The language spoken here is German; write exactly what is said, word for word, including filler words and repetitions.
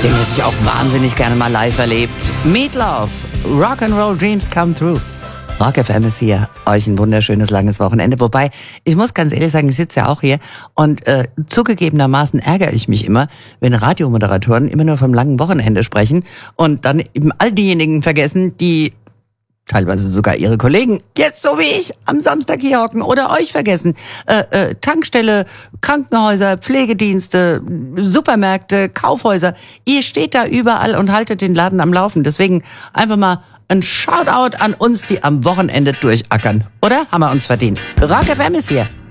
Den hätte ich auch wahnsinnig gerne mal live erlebt. Meatloaf, Rock'n'Roll Dreams Come True. Rock F M ist hier. Euch ein wunderschönes, langes Wochenende. Wobei, ich muss ganz ehrlich sagen, ich sitze ja auch hier und äh, zugegebenermaßen ärgere ich mich immer, wenn Radiomoderatoren immer nur vom langen Wochenende sprechen und dann eben all diejenigen vergessen, die teilweise sogar ihre Kollegen, jetzt so wie ich, am Samstag hier hocken oder euch vergessen. Äh, äh, Tankstelle, Krankenhäuser, Pflegedienste, Supermärkte, Kaufhäuser. Ihr steht da überall und haltet den Laden am Laufen. Deswegen einfach mal ein Shoutout an uns, die am Wochenende durchackern. Oder? Haben wir uns verdient. Rock F M ist hier.